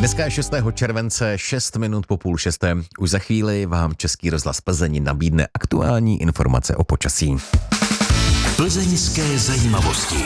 Dneska je 6. července, 6 minut po půl šesté. Už za chvíli vám Český rozhlas Plzeň nabídne aktuální informace o počasí. Plzeňské zajímavosti.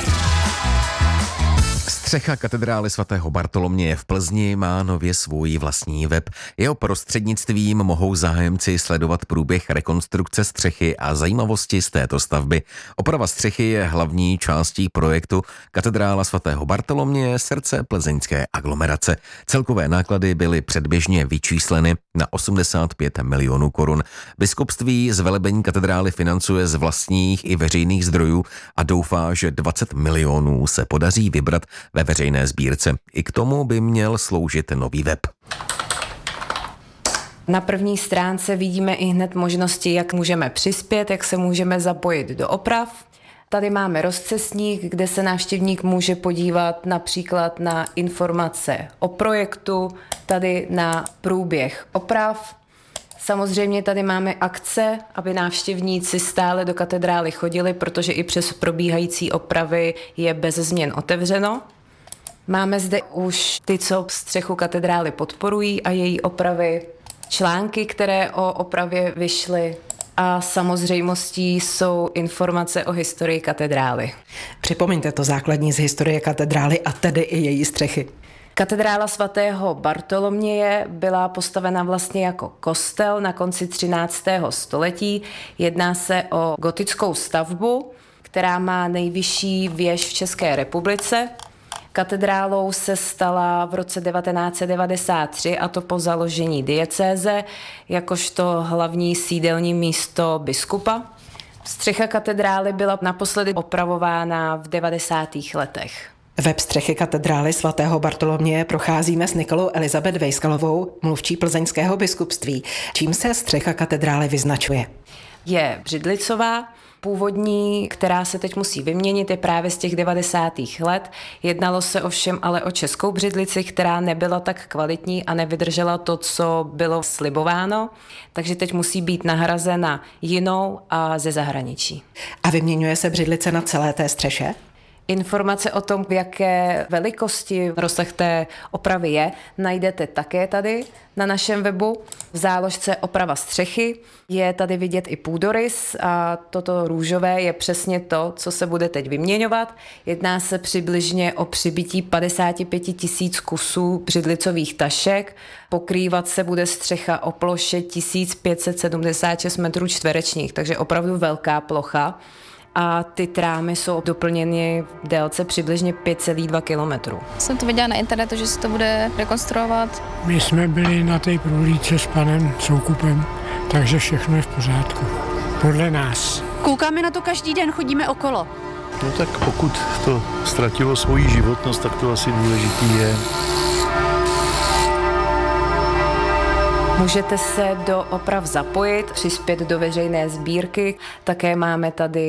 Střecha katedrály svatého Bartoloměje v Plzni má nově svůj vlastní web. Jeho prostřednictvím mohou zájemci sledovat průběh rekonstrukce střechy a zajímavosti z této stavby. Oprava střechy je hlavní částí projektu Katedrála svatého Bartoloměje, srdce plzeňské aglomerace. Celkové náklady byly předběžně vyčísleny na 85 milionů korun. Biskupství zvelebení katedrály financuje z vlastních i veřejných zdrojů a doufá, že 20 milionů se podaří vybrat ve veřejné sbírce. I k tomu by měl sloužit nový web. Na první stránce vidíme i hned možnosti, jak můžeme přispět, jak se můžeme zapojit do oprav. Tady máme rozcestník, kde se návštěvník může podívat například na informace o projektu, tady na průběh oprav. Samozřejmě tady máme akce, aby návštěvníci stále do katedrály chodili, protože i přes probíhající opravy je bez změn otevřeno. Máme zde už ty, co střechu katedrály podporují a její opravy, články, které o opravě vyšly, a samozřejmostí jsou informace o historii katedrály. Připomeňte to základní z historie katedrály a tedy i její střechy. Katedrála svatého Bartoloměje byla postavena vlastně jako kostel na konci 13. století. Jedná se o gotickou stavbu, která má nejvyšší věž v České republice. Katedrálou se stala v roce 1993, a to po založení diecéze, jakožto hlavní sídelní místo biskupa. Střecha katedrály byla naposledy opravována v 90. letech. Web střechy katedrály svatého Bartoloměje procházíme s Nikolou Elizabeth Vejskalovou, mluvčí plzeňského biskupství. Čím se střecha katedrály vyznačuje? Je břidlicová. Původní, která se teď musí vyměnit, je právě z těch 90. let. Jednalo se ovšem ale o českou břidlici, která nebyla tak kvalitní a nevydržela to, co bylo slibováno. Takže teď musí být nahrazena jinou a ze zahraničí. A vyměňuje se břidlice na celé té střeše? Informace o tom, v jaké velikosti rozsah té opravy je, najdete také tady na našem webu. V záložce oprava střechy je tady vidět i půdorys a toto růžové je přesně to, co se bude teď vyměňovat. Jedná se přibližně o přibytí 55 000 kusů břidlicových tašek. Pokrývat se bude střecha o ploše 1576 metrů čtverečních, takže opravdu velká plocha. A ty trámy jsou doplněny v délce přibližně 5,2 kilometru. Jsem to viděla na internetu, že se to bude rekonstruovat. My jsme byli na té prohlídce s panem Soukupem, takže všechno je v pořádku. Podle nás. Koukáme na to každý den, chodíme okolo. No tak pokud to ztratilo svoji životnost, tak to asi důležitý je. Můžete se do oprav zapojit, přispět do veřejné sbírky. Také máme tady